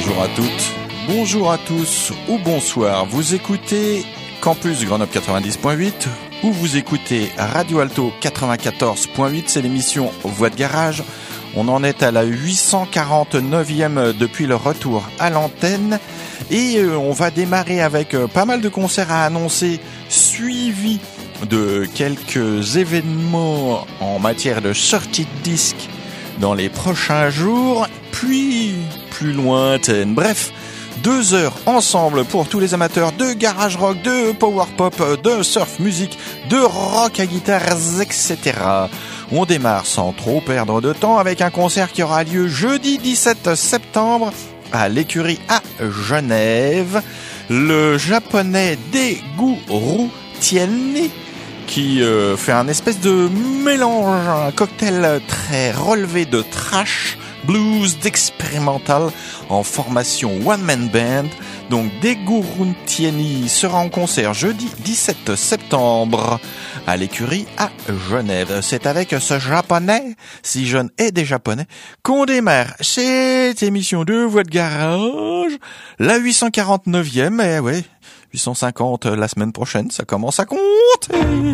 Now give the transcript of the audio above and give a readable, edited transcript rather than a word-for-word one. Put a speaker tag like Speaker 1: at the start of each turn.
Speaker 1: Bonjour à toutes, bonjour à tous ou bonsoir. Vous écoutez Campus Grenoble 90.8 ou vous écoutez Radio Alto 94.8. C'est l'émission Voix de Garage. On en est à la 849e depuis le retour à l'antenne. Et on va démarrer avec pas mal de concerts à annoncer, suivis de quelques événements en matière de sortie de disques dans les prochains jours, puis plus lointaine. Bref, 2 heures ensemble pour tous les amateurs de garage rock, de power pop, de surf music, de rock à guitares, etc. On démarre sans trop perdre de temps avec un concert qui aura lieu jeudi 17 septembre à l'écurie à Genève. Le japonais Deguru Tieni qui fait un espèce de mélange, un cocktail très relevé de thrash, blues, d'expérimental en formation one-man band. Donc Deguru Tieni sera en concert jeudi 17 septembre à l'écurie à Genève. C'est avec ce japonais, si jeune et des japonais, qu'on démarre cette émission de Voix de Garage, la 849e, et ouais, 850 la semaine prochaine, ça commence à compter.